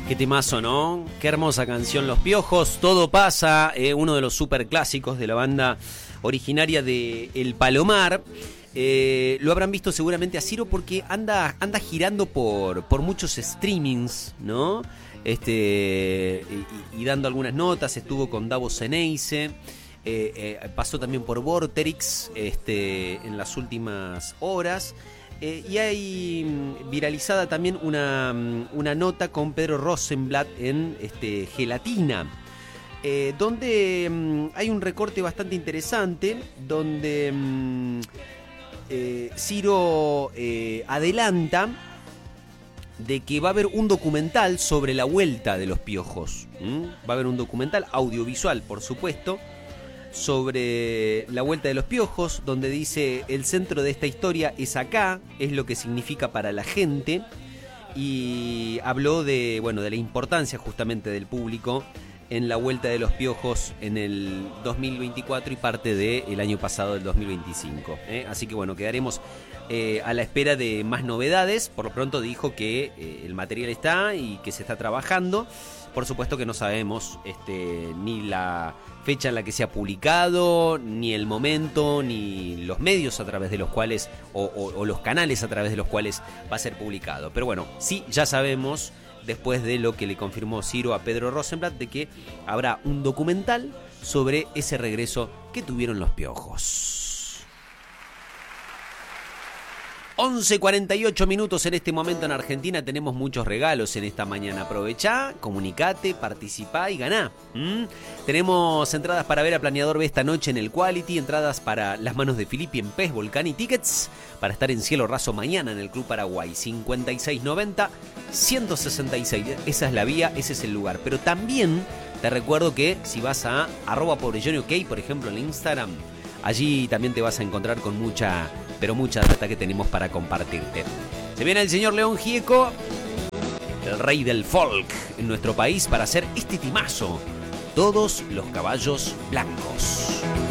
Qué temazo, ¿no? Qué hermosa canción, Los Piojos, Todo pasa, uno de los super clásicos de la banda originaria de El Palomar. Lo habrán visto seguramente a Ciro porque anda girando por muchos streamings, ¿no? Y dando algunas notas, estuvo con Davos Ceneice, pasó también por Vorterix en las últimas horas. Y hay viralizada también una nota con Pedro Rosenblatt en Gelatina, donde hay un recorte bastante interesante, donde Ciro adelanta de que va a haber un documental sobre la vuelta de los Piojos. Va a haber un documental audiovisual, por supuesto, sobre la vuelta de los Piojos, donde dice: el centro de esta historia es acá, es lo que significa para la gente, y habló de la importancia justamente del público en la vuelta de los Piojos en el 2024 y parte del año pasado, del 2025. Así que quedaremos a la espera de más novedades. Por lo pronto dijo que el material está y que se está trabajando. Por supuesto que no sabemos ni la fecha en la que se ha publicado, ni el momento, ni los medios a través de los cuales, o los canales a través de los cuales va a ser publicado. Pero sí, ya sabemos, después de lo que le confirmó Ciro a Pedro Rosenblatt, de que habrá un documental sobre ese regreso que tuvieron los Piojos. 11:48 minutos en este momento en Argentina. Tenemos muchos regalos en esta mañana. Aprovechá, comunicate, participá y ganá. Tenemos entradas para ver a Planeador B esta noche en el Quality, entradas para Las Manos de Filippi en PES Volcán y tickets para estar en Cielo Raso mañana en el Club Paraguay. 5690-166. Esa es la vía, ese es el lugar. Pero también te recuerdo que si vas a @PobreJohnnyOK, por ejemplo, en Instagram, allí también te vas a encontrar con mucha data que tenemos para compartirte. Se viene el señor León Gieco, el rey del folk en nuestro país, para hacer este timazo: Todos los caballos blancos.